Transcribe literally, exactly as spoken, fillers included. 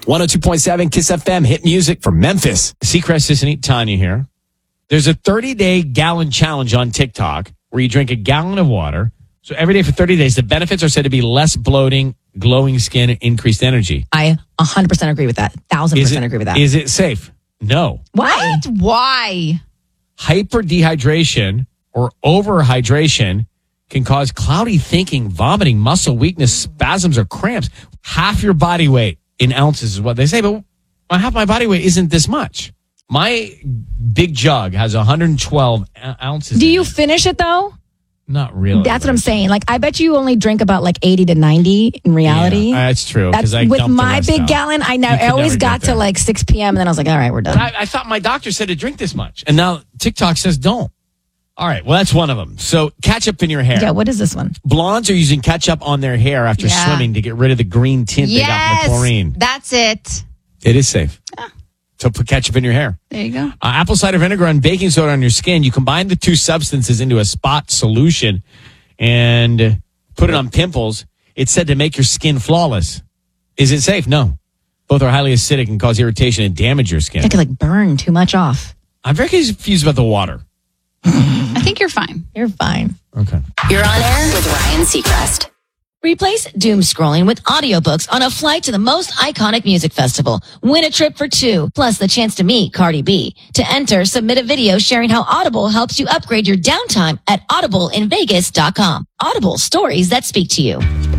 one oh two point seven Kiss F M, hit music from Memphis. Seacrest isn't Tanya here. There's a thirty-day gallon challenge on TikTok where you drink a gallon of water. So every day for thirty days, the benefits are said to be less bloating, glowing skin, and increased energy. I one hundred percent agree with that. one thousand percent agree with that. Is it safe? No. Why? What? Why? Hyperdehydration or overhydration can cause cloudy thinking, vomiting, muscle weakness, spasms, or cramps. Half your body weight in ounces is what they say, but half my body weight isn't this much. My big jug has one hundred twelve ounces. Do in you it. finish it though? Not really. That's what I'm saying. Like, I bet you only drink about like eighty to ninety in reality. Yeah, that's true. That's I with dumped the my rest big out. gallon. I You never, could I always never got get to there. like six p.m. and then I was like, all right, we're done. But I, I thought my doctor said to drink this much. And now TikTok says don't. All right. Well, that's one of them. So ketchup in your hair. Yeah, what is this one? Blondes are using ketchup on their hair after Yeah. swimming to get rid of the green tint they got from Yes, the chlorine. that's it. It is safe. So put ketchup in your hair. There you go. Uh, apple cider vinegar and baking soda on your skin. You combine the two substances into a spot solution and put it on pimples. It's said to make your skin flawless. Is it safe? No. Both are highly acidic and cause irritation and damage your skin. I could like burn too much off. I'm very confused about the water. I think you're fine. You're fine. Okay. You're on air with Ryan Seacrest. Replace doom scrolling with audiobooks on a flight to the most iconic music festival. Win a trip for two, plus the chance to meet Cardi B. To enter, submit a video sharing how Audible helps you upgrade your downtime at audible in vegas dot com. Audible, stories that speak to you.